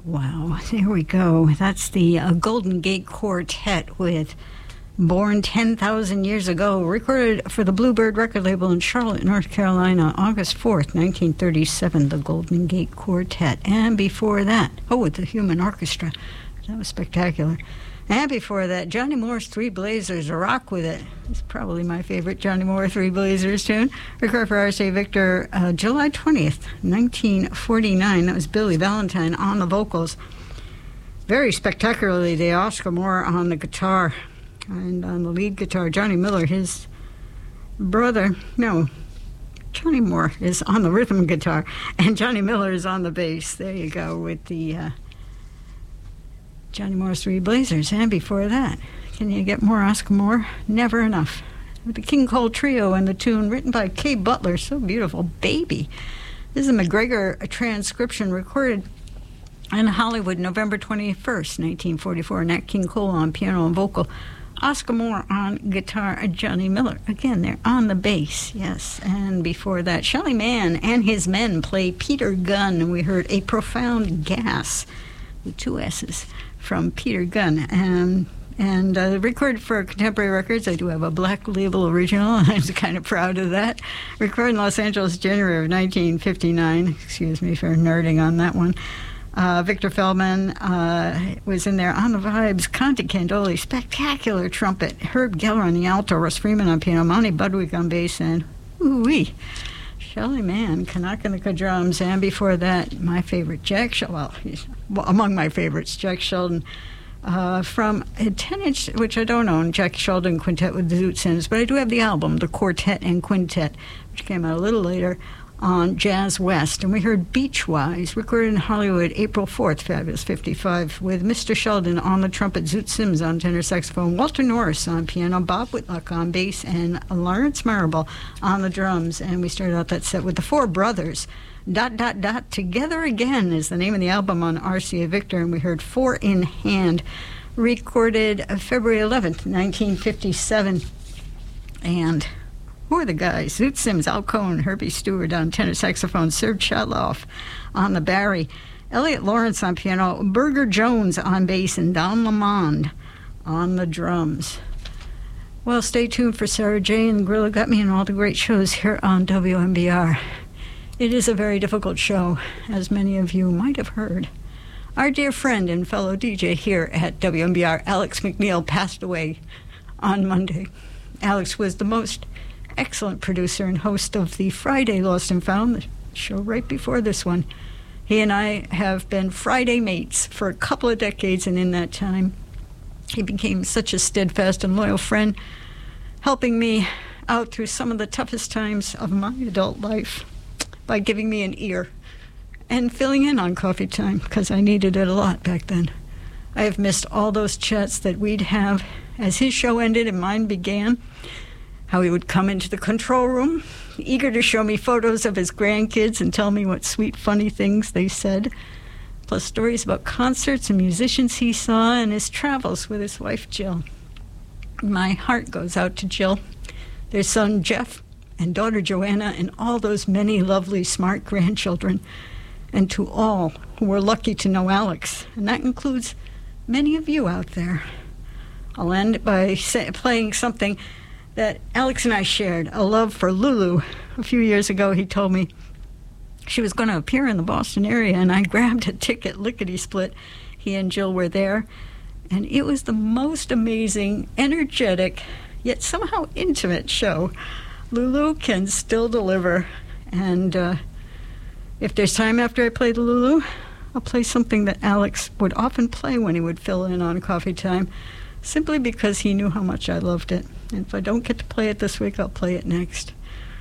Wow, there we go. That's the Golden Gate Quartet with Born 10,000 Years Ago, recorded for the Bluebird record label in Charlotte, North Carolina, August 4th, 1937, the Golden Gate Quartet. And before that, with the Human Orchestra. That was spectacular. And before that, Johnny Moore's Three Blazers, Rock With It. It's probably my favorite Johnny Moore Three Blazers tune. Recorded for RCA Victor July 20th, 1949. That was Billy Valentine on the vocals. Very spectacularly, the Oscar Moore on the guitar. And on the lead guitar, Johnny Miller, his brother, Johnny Moore is on the rhythm guitar, and Johnny Miller is on the bass. There you go, with the Johnny Moore's Three Blazers. And before that, can you get more Oscar Moore? Never enough. With the King Cole Trio and the tune written by Kay Butler, so beautiful, Baby. This is a McGregor transcription recorded in Hollywood, November 21st, 1944. Nat King Cole on piano and vocal. Oscar Moore on guitar, Johnny Miller. Again, they're on the bass, yes. And before that, Shelly Manne and his men play Peter Gunn. We heard A Profound Gas, with two S's, from Peter Gunn. And recorded for Contemporary Records. I do have a Black Label original, and I'm kind of proud of that. Recorded in Los Angeles, January of 1959. Excuse me for nerding on that one. Victor Feldman was in there on the vibes. Conte Candoli, spectacular trumpet. Herb Geller on the alto. Russ Freeman on piano. Monty Budwig on bass. And ooh-wee, Shelly Manne, Kanakanika drums. And before that, my favorite, Jack Sheldon. He's among my favorites, Jack Sheldon. From a 10-inch, which I don't own, Jack Sheldon Quintet with the Zoot Sims, but I do have the album, The Quartet and Quintet, which came out a little later on Jazz West. And we heard Beachwise, recorded in Hollywood, April 4th, fabulous 55, with Mr. Sheldon on the trumpet, Zoot Sims on tenor saxophone, Walter Norris on piano, Bob Whitlock on bass, and Lawrence Marable on the drums. And we started out that set with the Four Brothers. Together Again is the name of the album on RCA Victor, and we heard Four in Hand, recorded February 11th, 1957. And who are the guys? Zoot Sims, Al Cohn, Herbie Stewart on tenor saxophone, Serge Chatloff on the bari, Elliot Lawrence on piano, Burger Jones on bass, and Don Lamond on the drums. Well, stay tuned for Sarah J. and Gorilla Got Me and all the great shows here on WMBR. It is a very difficult show, as many of you might have heard. Our dear friend and fellow DJ here at WMBR, Alex McNeil, passed away on Monday. Alex was the most excellent producer and host of the Friday Lost and Found, the show right before this one. He and I have been Friday mates for a couple of decades, and in that time, he became such a steadfast and loyal friend, helping me out through some of the toughest times of my adult life by giving me an ear and filling in on coffee time, because I needed it a lot back then. I have missed all those chats that we'd have as his show ended and mine began, how he would come into the control room, eager to show me photos of his grandkids and tell me what sweet, funny things they said, plus stories about concerts and musicians he saw and his travels with his wife, Jill. My heart goes out to Jill, their son, Jeff, and daughter Joanna, and all those many lovely, smart grandchildren, and to all who were lucky to know Alex, and that includes many of you out there. I'll end by playing something that Alex and I shared, a love for Lulu. A few years ago, he told me she was going to appear in the Boston area, and I grabbed a ticket, lickety-split. He and Jill were there, and it was the most amazing, energetic, yet somehow intimate show. Lulu can still deliver, and if there's time after I play the Lulu, I'll play something that Alex would often play when he would fill in on Coffee Time, simply because he knew how much I loved it. And if I don't get to play it this week, I'll play it next.